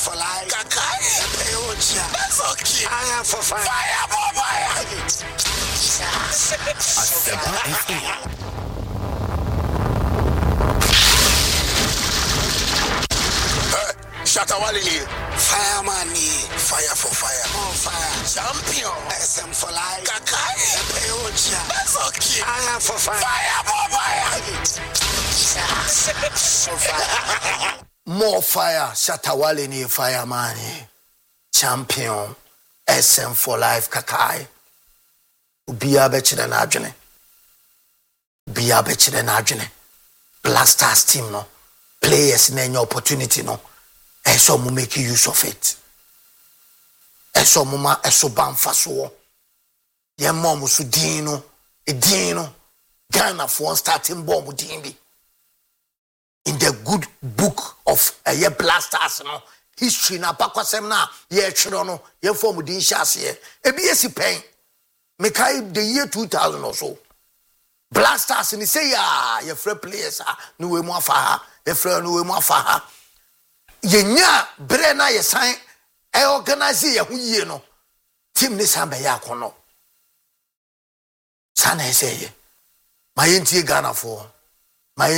for life. That's okay. I am for fire. Fire for fire. Shatawali, fireman, fire for fire, on fire, champion, SM for life, Kakai, that's okay. I am for fire, fire for fire. More fire, Shatawali, fireman, champion, SM for life, Kakai. Ubia better than Arjune. Bia better than Arjune. Blasters team, no. Players in any opportunity, no. And so we make use of it. And so mama eso banfaso. Ye mom so dino, edino. Ghana for one starting bomb dimbi. In the good book of ye blasters no history na pakwasem na ye twero no ye form din hyase ye. Ebi esi pen. Mekai the year 2000 or so. Blasters ni say ya ye free players no we mu afa ha. Ye free no we mu afa ha. Yenya brena ye sign organize ye hu yie no team ni samba ya kono sana eseye mayenti Ghana for a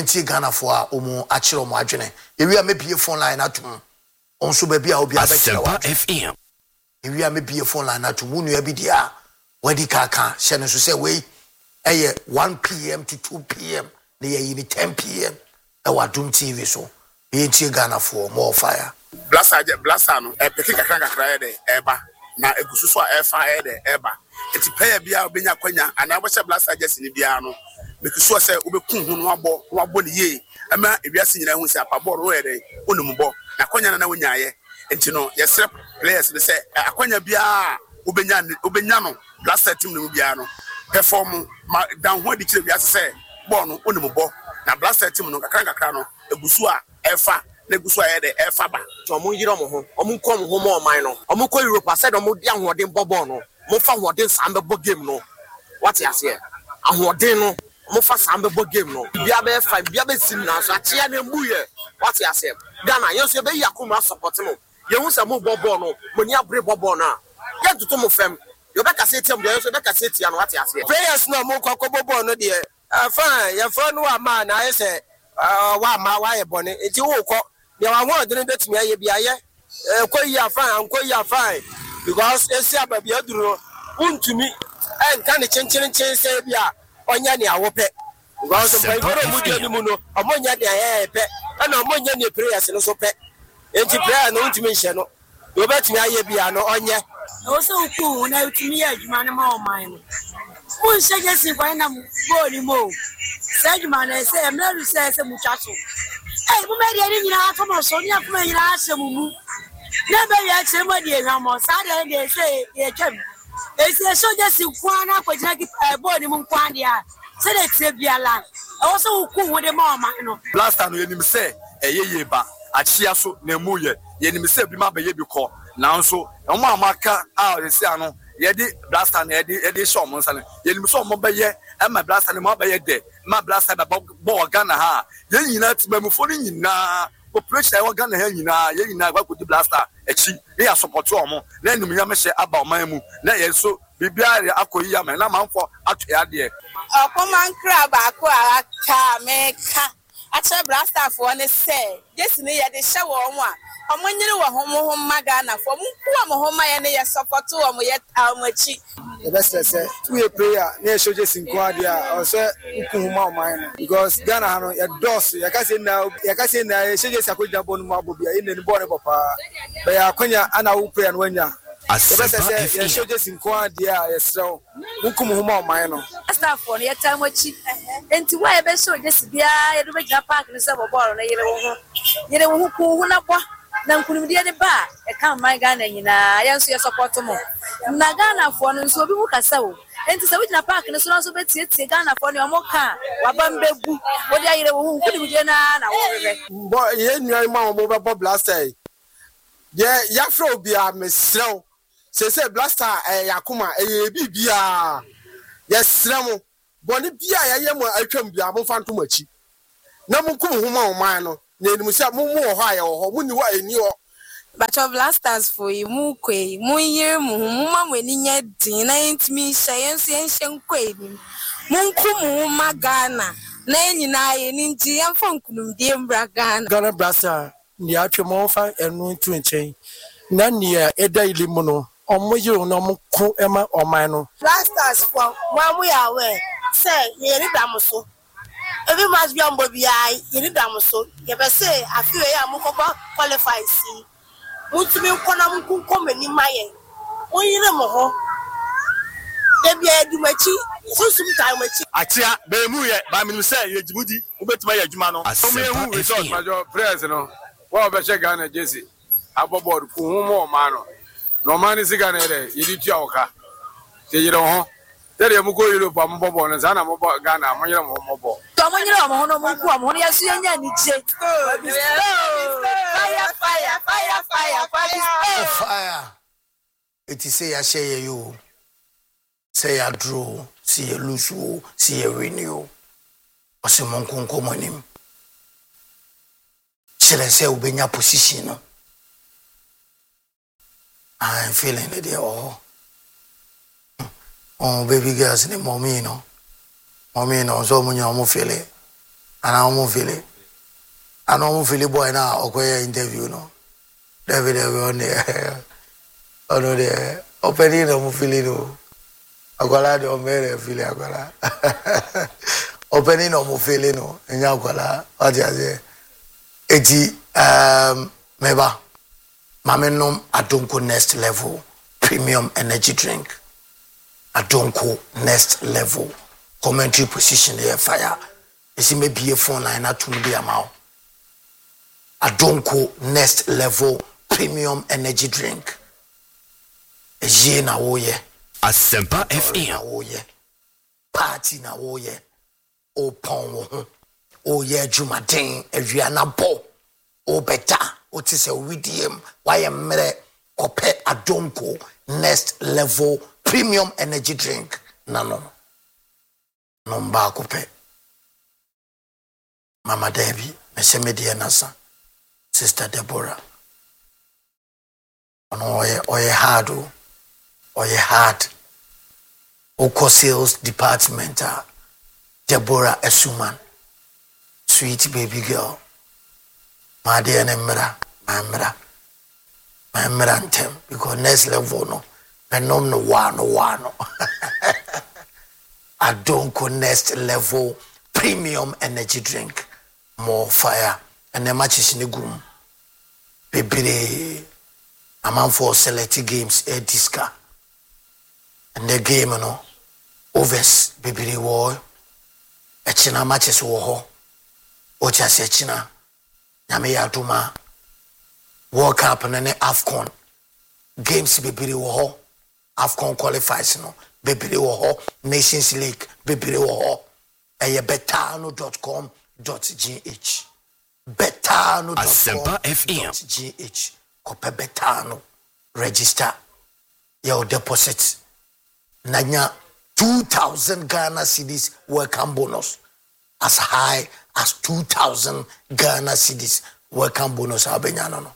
omo achiro mo adwene ewi a mebie phone line atum onso ba bia obi abekira wa FM ewi a mebie phone line atum unu ya bi dia wadi kaka hye no so say we eye 1 p.m. to 2 p.m. na ye ni 10 p.m. e wa Dum TV so Yenti Ghana for more fire. Blaster no peke kakra de eba na egususo a efa de eba. Eti pay bia obenya kwanya ana bo blaster just ni bia no. Mekuso se obekun hu no abo ne ye. Ama ebiase nyina hu se apabo ro de onumbo. Na kwanya na wonyaye. Enti no yesrep players be say akwanya bia obenya no blaster team no bia no perform down ho di kire bia se ball no onumbo. Na blaster team no kakra no egusu a efa negusu ayede efa ba omo yiro mo ho omo kom ho mo man no omo ko Europe said omo di ahoden bobo no mo fa ahoden sambe bo game no what you say ahoden no mo fa sambe bo game no bia be fa bia be sim na so atia na mbuye what you say Ghana yeso be yakuma support no ye hu se mo bobo no mo ni abre bobo na ye tutu mo fem yo be ka say team de yeso be ka say tia no what you say players no mo ko bobo no de fine ye fa no ama na ye say wa ye bone enti wo ko ya wa ho de betimi aye bia ye ko yi afan because esi ababi aduro untumi enka ne chenchen say bia onya ne awope because by goro mu de ni mu no omonya de aye pe na omonya ne prayers no so pe enti prayer no untumi hye no yo betimi aye bia no onye o so ku na utumi adwuma ne ma o man no mun shege si kwa na bo ni mo Sajuma na say emelu say muchacho mu me de ni nyina akoma so ni akoma nyina asemu na be ya chemo de hwamo sa de say ye twem esi so je si kwa na kwagina ki bo ni mu kwa de a se de tie biala o so ku wo de ma o ma no blaster no yenim say eyeye ba achia so na mu ye yenim say bi ma be ye bi ko na nso omo amaka a esi ano ye di blaster na ye di show mo nsa yenim so mo be ye ma blaster na mo be ye de ma blaster ba bo Ghana ha ye nyina tibamufo ni nyina population e Ghana ha nyina ye nyina gba kodi blaster echi ye ya support omo na enum ya mehye aba oman mu na ye so bibia akoyi ya na manfo atwe ade Okoman crab ako aka meka ache blaster fo ne se jesi ne ye de hye wo omo a omo nyire wo homo homma Ghana fo mu ho ma ye ne ye support omo ye amachi the best say we prayer na show jesi nko ade a o say ukuhuma o man because Ghana no ye dos ye ka say na show jesi akoja bonu ma bobia ye ne bo ne papa be ya kwanya ana wo prayer no wanya the best say ye show jesi nko ade a ye srew ukuhuma o man no staff for ye time wachi enti wa ye be show jesi bia ye do be ja park ne se bobolo na yere wo ku hu na kwa na nkunimdie de ba e kan man Ghana nyina ya nso ye support mo na Ghana fo no nso obi mu kasa wo enti se wina park ne so nso betie Ghana fo ne omo ka wabambegu wo de ayire wo nkunimdie na wo bebe bo ye nua ma omo be blaster ye ya fro obi a mesrew se blaster yakoma bibia ye sremo bo ne bia ye mo atwam bia mo fanto machi na mo kum homa o man no na enimu se mo ho aye ho mo ni wa eni ho Bacho blasters for you, Mukwe, Muye, Mumma, when in your dinner, me, science, and quain. Munkum, Magana, Nanny, and Indian Funkum, dear Bragan. Ghana Brassa, Niacho Mofa, and Moon Twin Chain. None near a daily mono, or Mojo, no Mo Emma or Mino. Blasters for 1 way away. Say, ye Damoso. Every match beyond Bobby, ye Damoso. You ever say, I feel I am qualified. See, would to be one come in my when you know, there be a dumachi, so sometime with Achia, Bemuye, by me say, you Jimudi, who bet my Jumano. So me who resort my prayers, you know. Well, Beche Ghana, Jesse. Aboard, Kumo Mano. No man is a Ghana, you did your car. Say you don't. There you go, you look for Mobo and Zana Mobo Ghana, my Mobo. Tomono, Mono, yes, fire. It is say I share you. Say I draw, see a lose you, see a renew. Or some monkun come on him. Shall I say, obey your position? I'm feeling it there. Oh, baby girls in the mommy, no. Mommy, no, so many almost feel it. And I almost feel it. I don't feel it, boy, now, okay, interview, no. David, on there. Oh, no, there. Opening, I'm feeling, Agola, don't marry, feel Agola. Opening, I'm feeling, and Yagola, what you say? Eti, meba, Mamenom Adonko Next Level Premium Energy Drink. Adonko Next Level commentary position there fire. Esi me be a phone line at to be a mouth. Adonko Next Level Premium Energy Drink. Eje na woye. Asempa FM. Na woye. Party na woye. O pon wo ho. O ye jumaden awiana bo. O beta. O ti se WDM. Why emre kope Adonko Next Level Premium Energy Drink. Nano. Nomba kope. Mama Debbie. Mese media nasa. Sister Deborah. Oye hard. Oye hard. Oko sales department. Deborah Esuman. Sweet baby girl. My dear Nemra. My Mrantem. Because next level no. Menom no wano. Adonko Next Level Premium Energy Drink. More fire. And the matches in the groom. Baby, a man for select games, a disca. And the game, you know, overs, baby, war. A china matches war. Ocha se china. Yame yatuma. World Cup and then AFCON. Games, baby, war. AFCON qualifies, you know. Baby, war. Nations League, baby, war. betano.com.gh. betano.com.gh. Kope betano. Register your deposit. Nanya 2,000 Ghana cedis welcome bonus. As high as 2,000 Ghana cedis welcome bonus. Abenyano.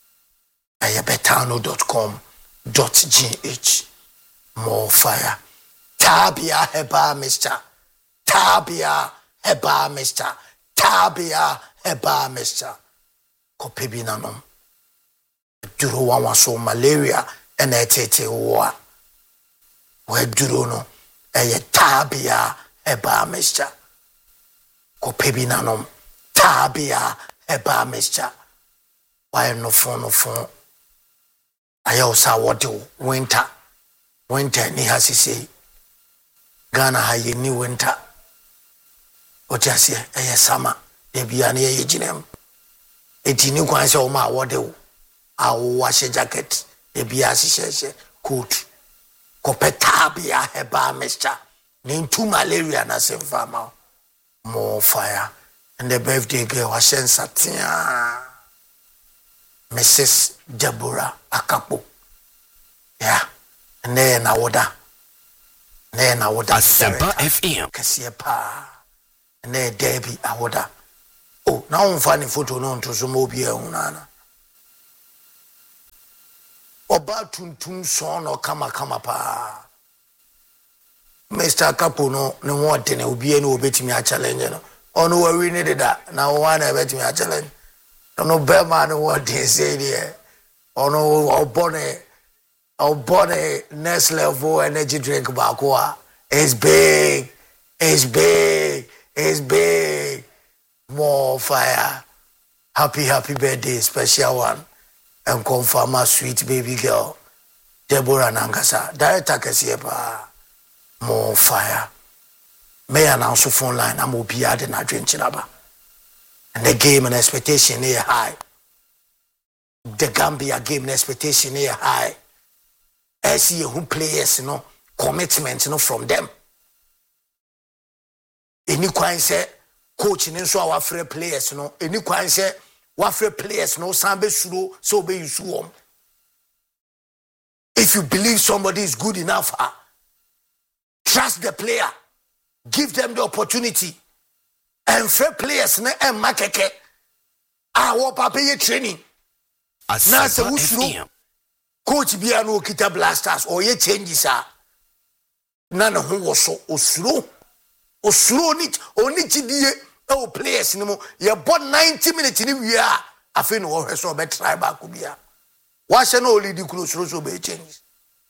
betano.com.gh. More fire. Tabia heba Mr. Tabia heba Mr. Tabia heba Mr. Kopebi nanom. Duro wanwa so malaria ena etete wa. We duro no eye tabia heba Mr. Kopebi nanom. Tabia heba Mr. Why no phone. Ayo sa wodi winter ni hasisi. Ghana ha ye ni winter. Otiase eye summer. Ebia na ye jinem. Eti ni kwan se o ma wode wo. Awo washe jacket. Ebia shishe coat. Kopetabia heba Mr. Nintu malaria na semfama. More fire. And the birthday girl was satia. Mrs. Deborah Akapo. Yeah. And then I would Asempa FM. Kasia pa. And then Debbie I would. Oh, now I'm finding photo no to some mobile unana. oba tuntum so no kama pa Mr. Kapo no what den obi e no obetimi a challenge no ono wa wi ne da na one obetimi a challenge no be man what dey say there ono obone next level energy drink bakoa is big more fire happy birthday special one and confirm a sweet baby girl Deborah Nangasa director Kasiepa more fire. May announce phone line. I'm will be adding a drink chinaba. And the game and expectation is high. The Gambia game and expectation is high. I see who players, commitment, from them. Any kind say coaching and so our free players, any kind say what free players, sambe slow, so be you swarm. If you believe somebody is good enough, trust the player. Give them the opportunity. And fair players and makeke. What papa training. Now say who coach Biano Kita Blasters or ye changes are. None of who was so slow. Or slow nit or nitty players no more. You bought 90 minutes in a year. I feel no her so bad try back could be. What's an old lady close to be changes?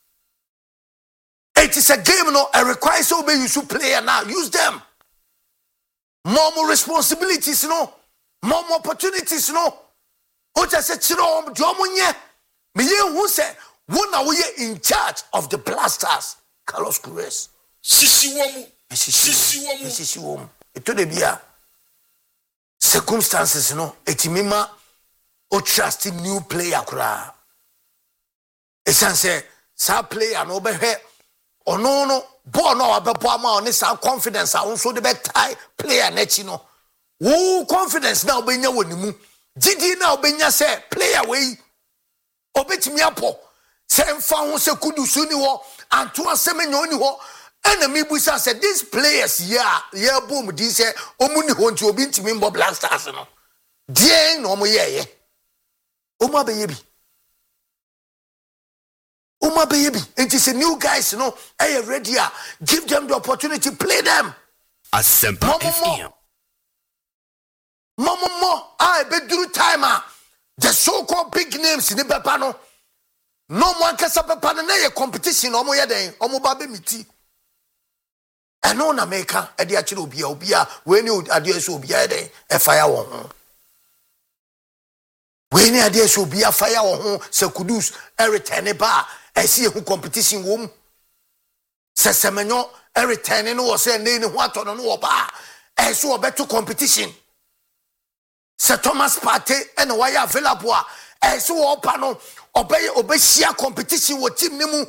It is a game, it requires so be you should play now. Use them. More responsibilities, more opportunities, What I said, Jomunye, me who said, one are we in charge of the Blasters? Carlos Cruz. Sisi womu. It to the beer. Circumstances, etimima or trusting new player. Esanse, sa player no be here. Oh no, born no abepoma on this confidence. I also the best player netino. Woo confidence now benya wonimu. Didi now benya say player way. Obetimi apo. Se mfa ho se kudusu ni wo anto aseme nyoni ho. Enemy busa said these players yeah boom this say omuni ho nti obi ntimi mbo Black Stars no. Die no mo ye. Oma be yebi. Uma baby, it is a new guys, Hey, ready? Give them the opportunity, play them. Asempa FM. Mama, I bet through timer. The so-called big names in the Bepano. No one can support a competition. Omo yade, omo babe miti. And on America, a dear obia, when you adios obia de a fire one. When you adios obia fire one, se kudus, return bar. I see who competition womb. Says Semenyo, every ten and was saying what on no bar. I saw a better competition. Sir Thomas Party and why available. I saw panel obey share competition with Team Nimu.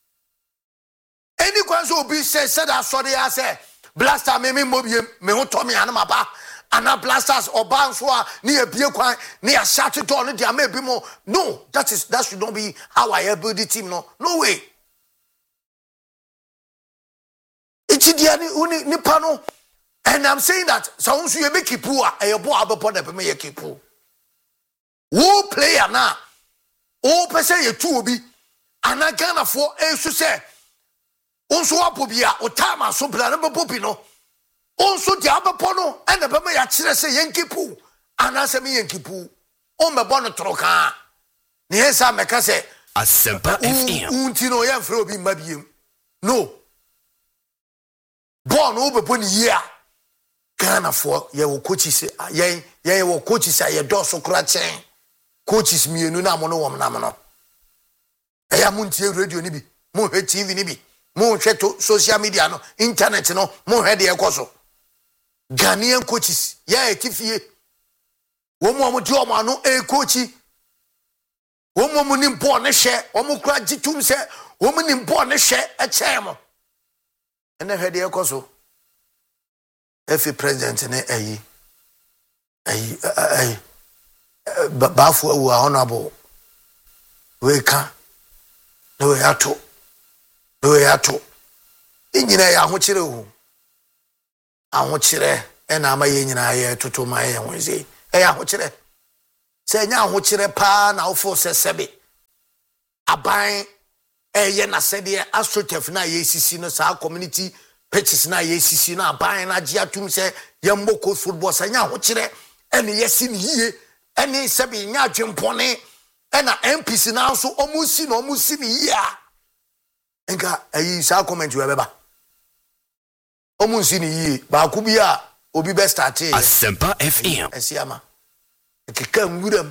Any ones will be said, I said, Blaster me mobium, me who told me Anamaba. And now Blasters or Banswa near Bioquine, near Saturday, there may be more. No, that should not be how I build the team. No way. It's the Nipano. And I'm saying that sounds you make it poor, a boy upon the Pemay Kipu. Who player now? Oh, per se, a 2B. And I can't afford a say. Also, Apobia or Tama, so Planable Popino. Also, the Abapono and the Pamaya Chile Yankee Poo, and answer me Yankee Poo. On my bonnet troca. Yes, I'm a casse. Asempa FM. Untino Yanfro be Mabium. No. Born over 1 year. Can't afford your coaches, yea, your coaches are your dorsal cratching. Coaches me, no namano. I am Munti radio nibi, more TV nibi, more social media, no, internet, no, more heady a coso. Ghanaian coaches, Tifie. One more Joma, no a coachy. One woman in born a share, one more graduate say, woman in born a share a chairman. And I had the coso. Every president in a Bafu who are honorable. We can. No, we are to. Engineer, I want you. I want you there, and I'm a engineer to my own way. Hey, I want you there. Say now, what you pa now for Sebi. A aban eye na sede astrotef na yesisi no sa community pitches na yesisi na aban na gye atum se yemmoko football sanya ho kire ene yesi ni yie ene sebi nya adwempone ena MPC na so omusi ni yie a enka ayi sa comment we beba omunsi ni yie ba ku bia obi be start e Asempa FM esiama ekeka nwuram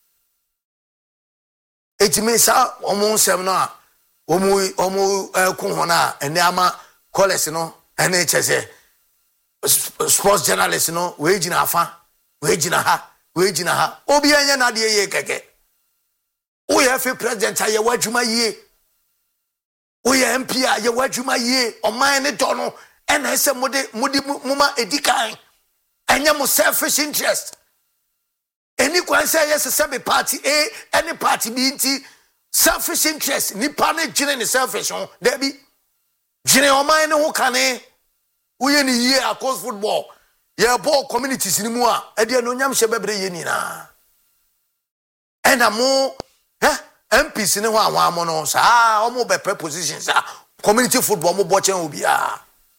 etime sa omunsem no a omu ku hona ene ama college no ene chese sports journalist no we gina ha obi anya na de ye keke o ye fe president aye wadwuma yie o ye MP aye wadwuma yie oman ne do no ena ese mudi muma edikan enya mo selfish interest any kwan say yes se party A any party B nti selfish interest nipa ne gine ne selfish on there be gine oman ne ho kane uye ni yie across football ye ball communities ni mu a e de no nyam hye bebre ye ni na ena mo MPs ne ho anwa mo no sa omo be prepositions a community football mo bochen obi a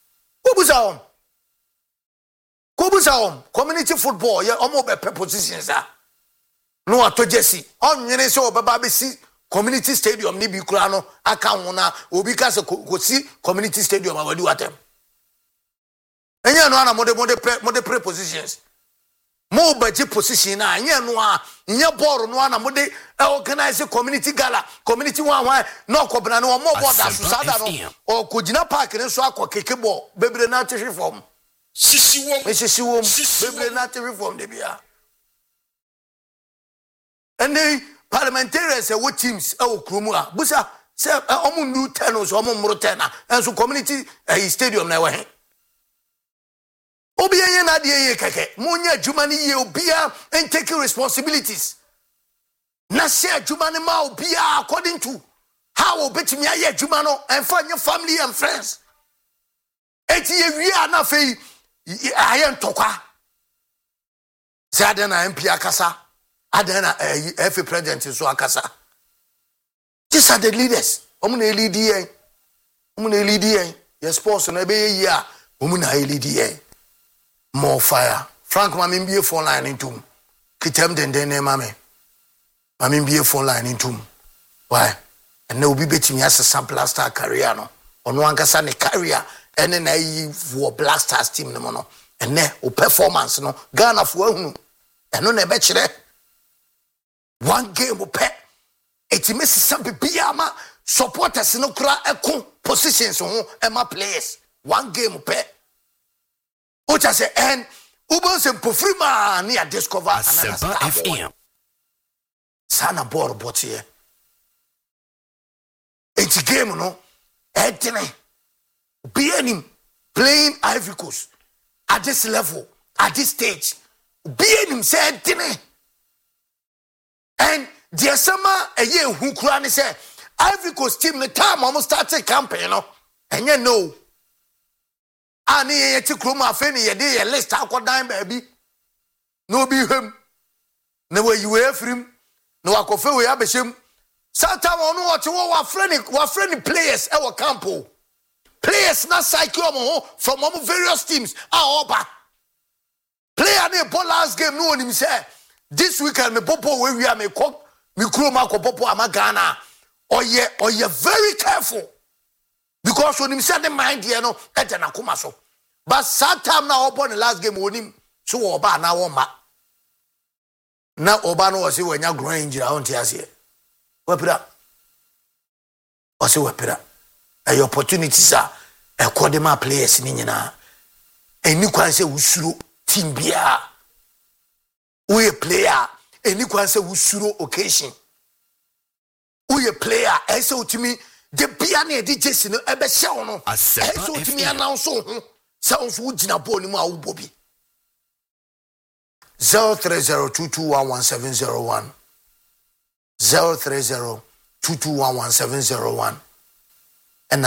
Kobusa community football ye omo be prepositions a no atojesi onwene se obeba be si community stadium ni bi kura no aka ho na obi ka se ko si community stadium awadi watem enya no ana mode prepositions mo baji position na anya no a nya ball no ana mode organize community gala community one no kobna no mo board asusada no o kugina park ne so akokeke ball bebre na tehwe form sisiwom bebre na tehwe form de bia and the parliamentarians e wo teams e wo kromu a busa se omo new ten so omo mro ten and so community stadium na we obi yen na de ye keke monya adwuma ne ye obia and take responsibilities na share adwuma ne ma obia according to how obetimi aye adwuma no and for your family and friends eti ye wi na fei aye ntokwa zade na MP akasa adena FA president so akasa these are the leaders omo na lead yen your sports na be ye a omo na lead yen more fire Frank mamimbie phone line into kitem den mame mamimbie phone line into why and no be betimi as a blaster career no ono ankasa ne career ene na yi for blasters team no no ene o performance no Ghana fo ahunu eno na be kire one game o pe etimi sisam bibia ma supporters no kura ekon positions ho ema players one game o pe Ocha say and Ubo se pofrima ni a discover Asempa FM sana ball bot here it's game no etene be any playing Ivory Coast at this level at this stage be any say etene and the sama a year who kura ni say Ivory Coast team the time almost started campaign no and you know ani yeti kroma afi ni yede ye list akodan baabi no bi hwem na we yiwe afrim na wakofe we abeshem satan onu wo te wa friend players e wo campo players na cycle mo from various teams oba player na ball last game no onim say this weekend me popo we wi am me kroma ko popo amagana oye very careful because when him said the mind here no ete na kuma so but sometime na obo the last game onim so oba na woma na oba no wose wanya growing jira on tiase wapira wose wapira ay opportunities are according my players ni nyina eni kwan se usuro team bia we player eni kwan se usuro occasion we player ese utimi the piano di jesi no ebe hye wo no so timi announce ho sounds wo gina ball ni mu a wo bobi 0302211701 0302211701 and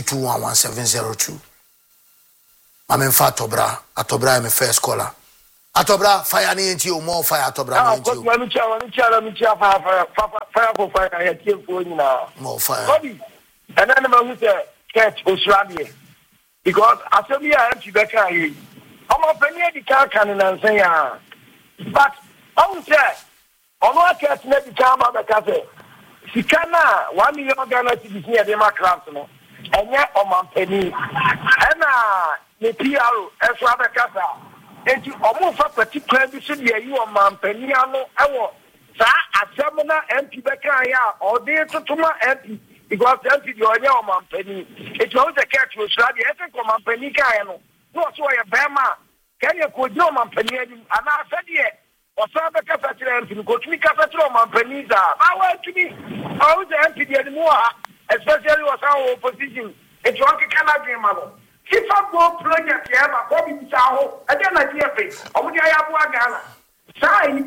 0302211702 I'm in fat atobra me first caller Atobra fire ni enti o more fire atobra Ah, ni enti. but let me try fire I came for you now. More fire. Bobby, and then I'm say catch Australia. Because I said me I am to back here. I'm a penny the car can say but I will say on what catch net the car about the cafe. Sikana 1 million Ghana to be near the macraft no. And yet on my penny. And the PR as rather casa. And you almost a particular decision you on my penny. I want a seminar MP Becaya or dear to my MP. Because MP you are your man penny. It was a catch was ready. I think on my penny. No, so I Bama. Can you could no man penny? And I said, yeah. Or Sabbath Cathedral, you go to me Cathedral, man pennies. I want to be. I was the MP anymore, especially was our opposition. It's one Canadian man. If I go project, yeah, my Bobby Sao, I don't like the face. Oh, I have Ghana. Say,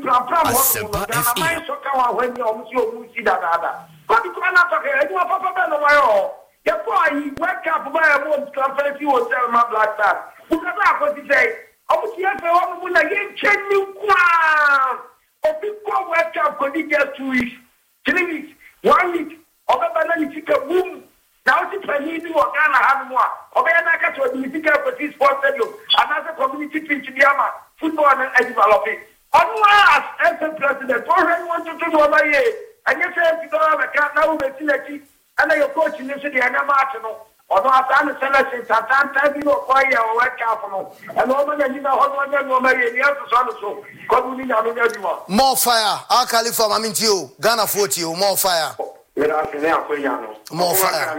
Plan, so when you see that. But you cannot talk here. You are Papa Noyo. Therefore, you wake up by a woman's conference, you will tell my black star. Who can I what you say? I was here for one woman again, change you. Or people wake up for the just 2 weeks, 3 weeks, 1 week, or the banana chick a boom. Now it's a need to work on a hand more. Or then I got to admit for this sports stadium, another community pitch in Yama, football and developing. Unless, as the president, already wanted to do over here. And you say, you don't have a cat now, but and then your coach in the city and a marginal. Although I've done selection, sometimes you know, why you are careful. And normally, you know, how one will marry the other son so. More fire. I'll call it from you. Ghana 40, more fire. More fire.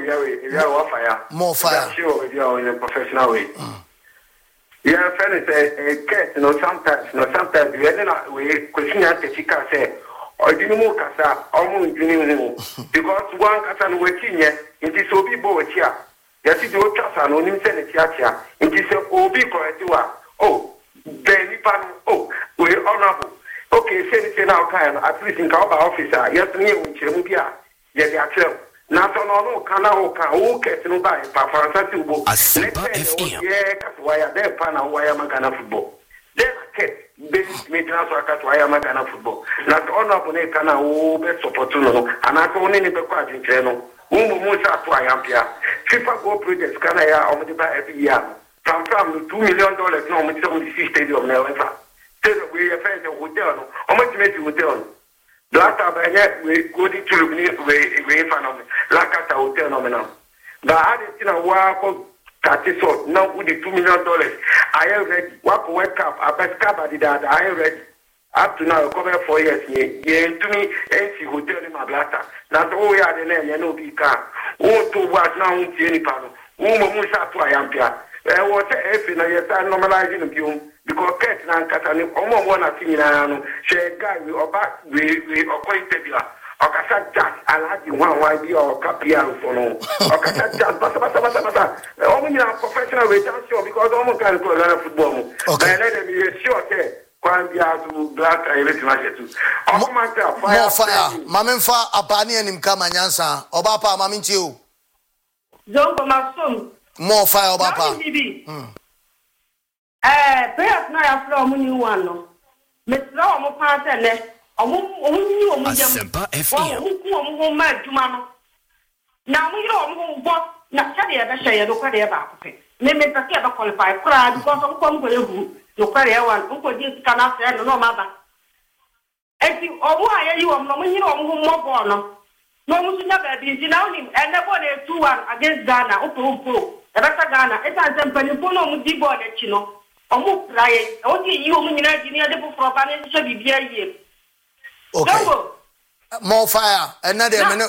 More fire. Sure, in a professional way. Yeah, friend, sometimes, we are not question the chica say. Or didn't move Casa, almost because one Casan working yet, it is so be both here. Yes, it will Casa, no insanity here. It is a OB correctua. Oh, Benny Pan, oh, we're honorable. Okay, send it now, kind at least in our officer. Yes, me, Chemubia, yes, they are clear. Not on Canao, okay, no buy, Papa Satubo. Yeah, why are there Pana, why am I gonna football? Then I basic maintenance workers why am I Ghana football? Not on up on a Ghana who best opportunity, and I only never quite in Channel. Musa to Ayampia. FIFA go projects Canaya or Modiba every year. From $2 million no Mr. Stadium now. Tell we are friends of hotel, how much make you hotel? Last time we go to we found Lakata hotel nominal. But I didn't see a while. So now with the $2 million, I am ready. What wake up? I best cover the data. I am ready. Up to now, cover 4 years. Yeah, to me, NC hotel in my blaster. Not all we are the name, you know, be car. Oh, to what now? Any panel. Oh, Musa to Ayampia. I was a yes, I'm normalizing the view because Cat and Catani, almost one of them, share guy we are back, we are quite popular. Okasa Jack, I like you one YB or Capiano for no. Okasa Jack, basa. Only a professional way down show because almost can go learn football. Okay. And let me be sure that Quambia to black I let you more fire. Mamma Abani and him come and answer. Obapa, Maminchu. Zongo Masum. More fire, Obapa. Perhaps now from you one. Miss Law, my partner. Asempa FM. Now we don't go. Not tell you ever share your career about it. Maybe the ever qualify because of come to you. Your career one, Uncle Jim cannot say no mother. And you, or why are you more born? No, you never be him, and never 2-1 against Ghana, Upo, the better Ghana. It's a temple, you pull on the board, you know. Or move crying. Only you, near the book for financial year. Okay. More fire. Another minute.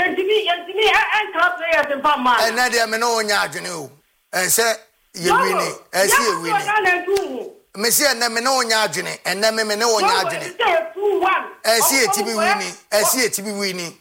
Another minute. And say, you winning. As you winning. Monsieur Namino Yajini, and Namino Yajini. As he to be winning. As he to be winning.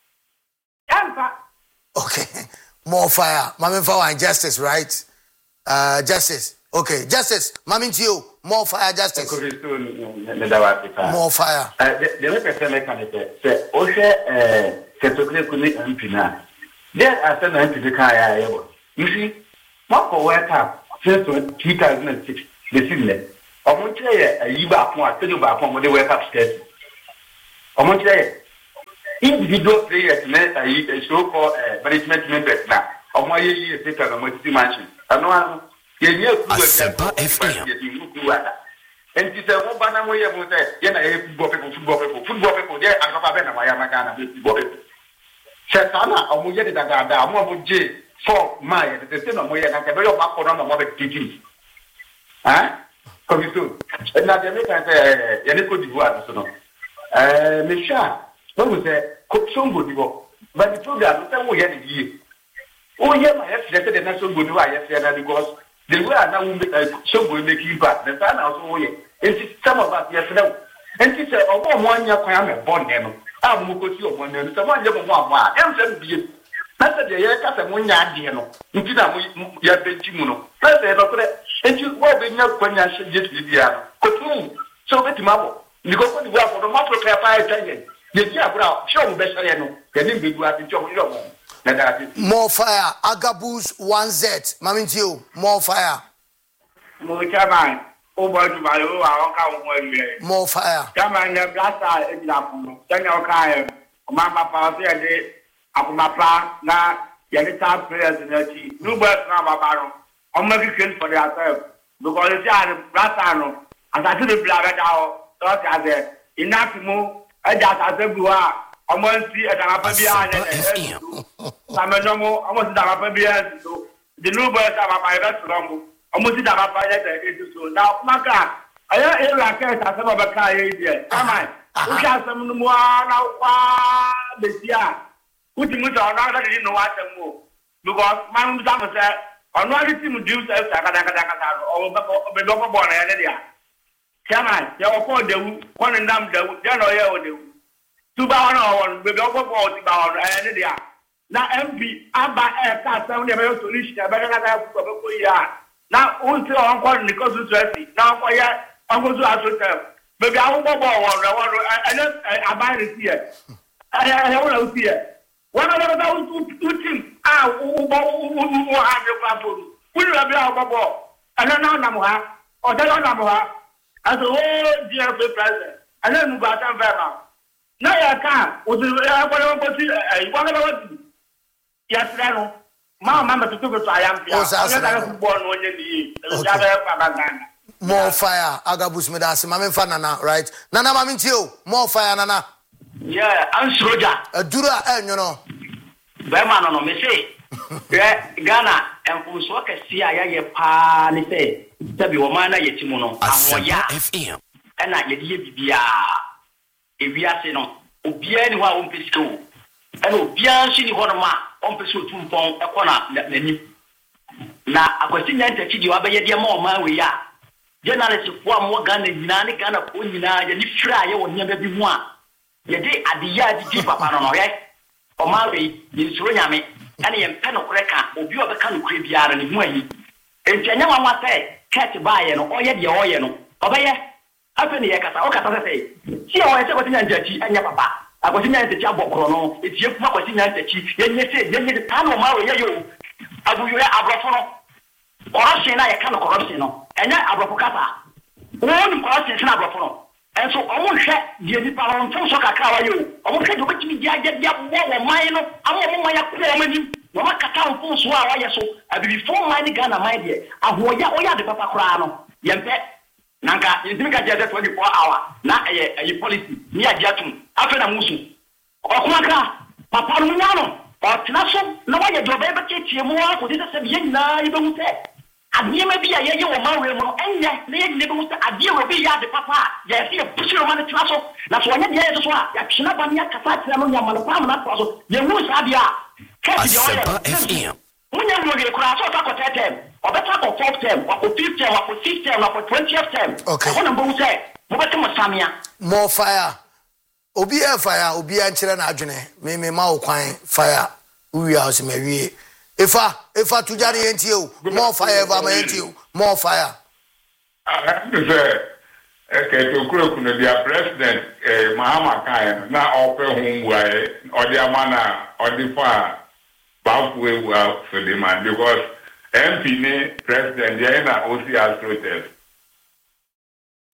Okay. More fire. Mammy for justice, right? Justice. Okay. Justice. Mammy to you. More fire, justice. More fire. The representative mechanic said, "Osha, Setokle Ampina." There are some MP. You see, Marco wake up since 2006, the signal. Omonche a yiba point, tell you about when they wake upstairs. Omonche individual players met a so called management members now. Or my year paper on what mansion. I know Asempa FM. And she said, "What banner we have said? Yeah, football people. There, I'm not a Mayamagana football people. Shetana, or Mujay Dagada, Moje, for my, the same of Moya, and the very back on my mother teaching. Huh? Come soon. And now the American say, Yannick Divoire, so Misha, what was that? Cook some good, but the program, we had a year. Oh, yeah, I have said the national good yesterday because the way I now so good making back, the time also, and some of us yesterday. And she said, oh, 1 year, I am a born name. I'm going to see one name, someone never want. I'm saying, that's the year, one year, instead of Yabechimuno. That's it, and you will be not when I should just be there. So let him up. You go for the work for the master of 5 seconds. Yeah, show me better, the name be glad to join your home. More fire, Agabus 1Z. Mamintio, more fire. More chairman, over to my own account 1 year. More fire. Chairman, the blaster example. General Kyle, Mama Party, Apumapa, now, Yanita players in the team. No birds now, Baron. American for themselves. Because it's a blaster, and I didn't blab it out. Thought as a enough to move, I just as a blue. I want to see a Damapabian. Samanomo, I want to Damapabian. The new birds are my restaurant. I want to Damapabian. So now, Maka, I hear like a some of a car here. Come on, we have some more now. This year, put him with another didn't know what to move. Because my mom said, I'm not going to do so. Or the dog born in India. Come on, you're for the one and damn the general. 2 hours, we don't go about India. Now, MP, Abba Air Castle, never solution, better than I now, also on one because of Tracy. Now, for ya, I'm going to ask yourself. Maybe I won't go on. I buy it here. I want to see it. One of those 2 teams, who have your platform. Will you have your ball? And then Namaha, or the Namaha, as a whole dear president. And then got some very no, I can't. Was it one of those? Yes, no. Mamma to go to I am born 1 year. More fire, Agabus Medasi, Mamma Fanana, right? Nana Mamintio, more fire, Nana. Yeah, I'm Soja. Dura, and you know. Berman on me say, Ghana and Puswaka see I pan say, Tabi Womana Yetimono, FM. And I get you. If we are saying, Obian, who won't be school, and Obian, she one of my own pursuit to form a corner. Now, I question that you have a more man we are. Journalists, one more gun and Nani Ghana, Unina, and if try, you will never be one. The day at the yard, deep up on right? Or Mary, in Suriname, and in Penocreca, or you have a kind of creepy yard and way. And Janama was say, catch by and or yet the oil, obey. Happen here, Casa, say. See how I said what in Judge and your papa. I was in the job of Chrono. It's your papa was in the chief. Then you say, then the time of Mario, you. I will wear Abrafono. Corruption, I can't corruption. And then Abrafocata. One corruption is Abrafono. And so I won't share the Parliament from Soccer. You. I won't say to which me, I get your minor. I'm my woman. No Catan Pons, why so. I will be 4 money Ghana, my dear. I will ya the Papa Crano. Yempet. Nanka, you think I just 24 hours. Not a policy. Near Jatum. After the Musu. Or Kumaka. Papa Munano. Or Tinaso. No one you ever take your more for this as a young you don't say. And you may be a young woman, and yet, they never was a deal will be the papa. Yes, you push your money to that's why you have to swap. You have to have a Malapam. You lose Abia. FM. When you look at the class, or talk about 10, or better for 4th term, or for 5th term, or for 6th term, or for 20th term. Okay. I want to say, Samia. More fire. Obia fire, Obia and Children Adjune, me mau quine fire. We are Mary. If I to Johnny and you, more fire, more fire. I have to say, okay, to Kruk, the president, Mahama Kayan, now open home way, or the Amana, or the fire. Halfway well for the man because MP president Jana OCR protest.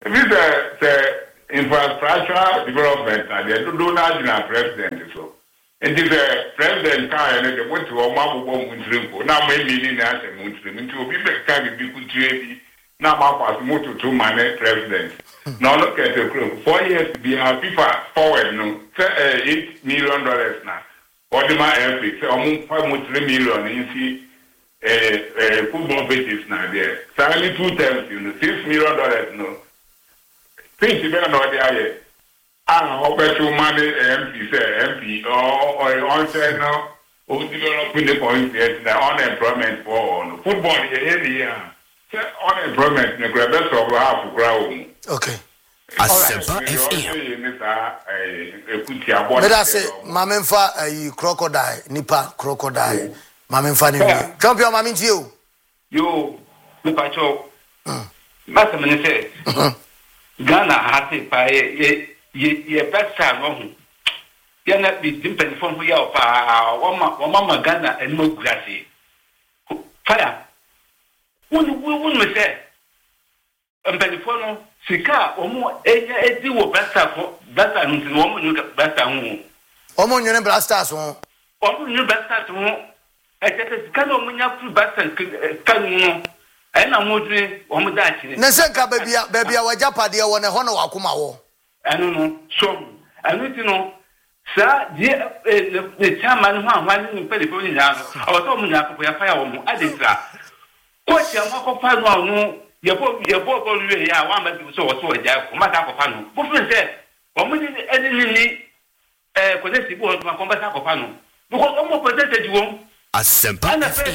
This is infrastructure development and the national president. So it is a president and they went to a Mabu Muntrimpo. Now maybe in that Muntrim into people can be good now was moved to manage president. Now look at the group. 4 years be our FIFA forward no $8 million now. What do my MP say almost 5 million in football pitches now there. So only 2 times, $6 million no. Things you better know there. Hope to manage MP or on now or developing the point the unemployment for football here. Unemployment in the best of half of ground. Okay. Asempa FM. Let us say, Mamemfa a crocodile, Nipa crocodile. Mamemfa ni. Champion Mamin you. You, the pacho. Master Minister. Ghana has it by ye best time. You're not be dimpen from who you are. One mama Ghana and no grassy. Fire. Wouldn't say, and Pelifono, Sika, or more, a deal better than woman, better home. Omon, you blasters won't. New better to home. I said, can only up to better can and I'm wondering, woman that. Nasenka baby, our Japadia one a honor Akumawo. I don't know, so I need to know, sir, the chairman who I'm in Pelifonia, I was only up for a fire. I did that. What you want to no, your boy, yeah, one man so there, Comata Copano. What said, or any connected board, my combat Copano. Because almost presented you. Asempa FM.